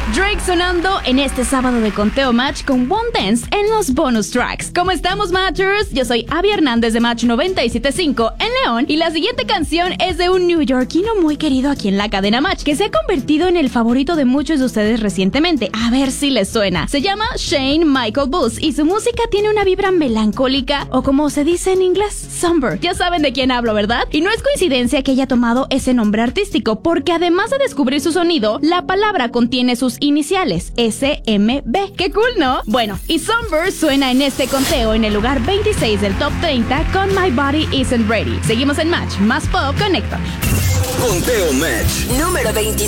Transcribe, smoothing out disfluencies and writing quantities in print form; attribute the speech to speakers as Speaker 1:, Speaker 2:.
Speaker 1: Drake sonando en este sábado de Conteo Match con One Dance en los bonus tracks. ¿Cómo estamos, Matchers? Yo soy Abby Hernández de Match 97.5 en León y la siguiente canción es de un neoyorquino muy querido aquí en la cadena Match que se ha convertido en el favorito de muchos de ustedes recientemente. A ver si les suena. Se llama Shane Michael Booth y su música tiene una vibra melancólica o como se dice en inglés, somber. Ya saben de quién hablo, ¿verdad? Y no es coincidencia que haya tomado ese nombre artístico porque además de descubrir su sonido, la palabra contiene sus iniciales, SMB. ¡Qué cool!, ¿no? Bueno, y Somber suena en este conteo en el lugar 26 del Top 30 con My Body Isn't Ready. Seguimos en Match, más pop con Héctor.
Speaker 2: Conteo Match número 26.